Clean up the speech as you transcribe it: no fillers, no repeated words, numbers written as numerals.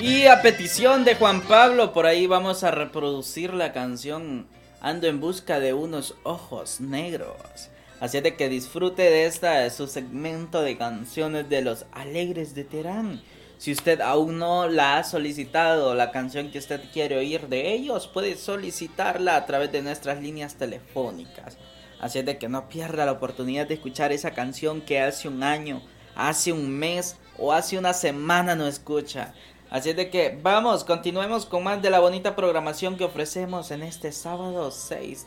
Y a petición de Juan Pablo, por ahí vamos a reproducir la canción Ando en busca de unos ojos negros. Así de que disfrute de su segmento de canciones de los alegres de Terán. Si usted aún no la ha solicitado, la canción que usted quiere oír de ellos, puede solicitarla a través de nuestras líneas telefónicas. Así de que no pierda la oportunidad de escuchar esa canción que hace un año, hace un mes o hace una semana no escucha. Así de que vamos, continuemos con más de la bonita programación que ofrecemos en este sábado 6